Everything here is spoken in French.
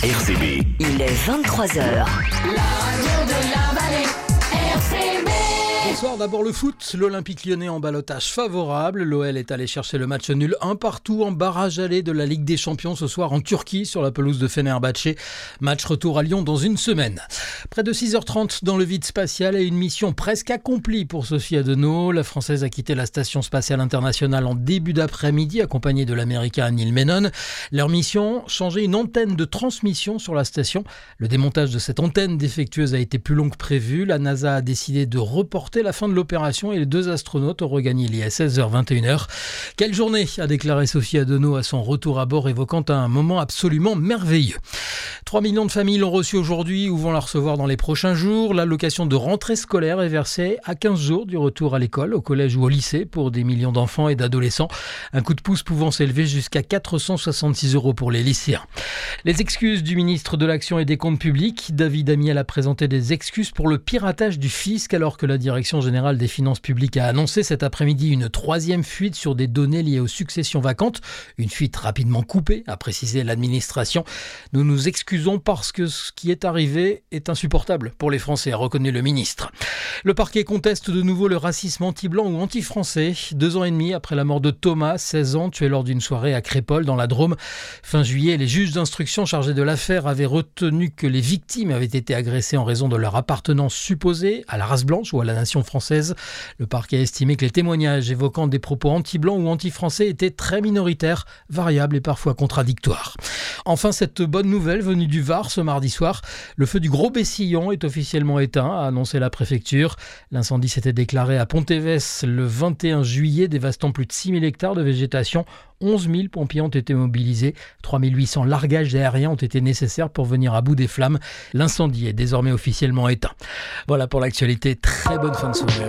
RCB. Il est 23h. La radio de la vallée, RCB. Bonsoir, d'abord le foot. L'Olympique Lyonnais en ballottage favorable. L'OL est allé chercher le match nul 1 partout en barrage aller de la Ligue des Champions ce soir en Turquie sur la pelouse de Fenerbahçe. Match retour à Lyon dans une semaine. Près de 6h30 dans le vide spatial et une mission presque accomplie pour Sophie Adenau. La Française a quitté la Station Spatiale Internationale en début d'après-midi accompagnée de l'Américain Neil Menon. Leur mission, changer une antenne de transmission sur la station. Le démontage de cette antenne défectueuse a été plus long que prévu. La NASA a décidé de reporter la fin de l'opération et les deux astronautes ont regagné l'ISS vers 21h. Quelle journée, a déclaré Sophie Adenau à son retour à bord, évoquant un moment absolument merveilleux. 3 millions de familles l'ont reçu aujourd'hui ou vont la recevoir dans les prochains jours. L'allocation de rentrée scolaire est versée à 15 jours du retour à l'école, au collège ou au lycée pour des millions d'enfants et d'adolescents. Un coup de pouce pouvant s'élever jusqu'à 466 € pour les lycéens. Les excuses du ministre de l'Action et des Comptes publics. David Amiel a présenté des excuses pour le piratage du fisc alors que la Direction générale des finances publiques a annoncé cet après-midi une troisième fuite sur des données liées aux successions vacantes. Une fuite rapidement coupée, a précisé l'administration. Nous nous excusons parce que ce qui est arrivé est insupportable pour les Français, a reconnu le ministre. Le parquet conteste de nouveau le racisme anti-blanc ou anti-français. 2 ans et demi après la mort de Thomas, 16 ans, tué lors d'une soirée à Crépol dans la Drôme. Fin juillet, les juges d'instruction chargés de l'affaire avaient retenu que les victimes avaient été agressées en raison de leur appartenance supposée à la race blanche ou à la nation française. Le parquet a estimé que les témoignages évoquant des propos anti-blancs ou anti-français étaient très minoritaires, variables et parfois contradictoires. Enfin, cette bonne nouvelle venue du Var ce mardi soir, le feu du Gros Bessillon est officiellement éteint, a annoncé la préfecture. L'incendie s'était déclaré à Pontévès le 21 juillet, dévastant plus de 6 000 hectares de végétation. 11 000 pompiers ont été mobilisés, 3 800 largages aériens ont été nécessaires pour venir à bout des flammes. L'incendie est désormais officiellement éteint. Voilà pour l'actualité, très bonne fin de soirée.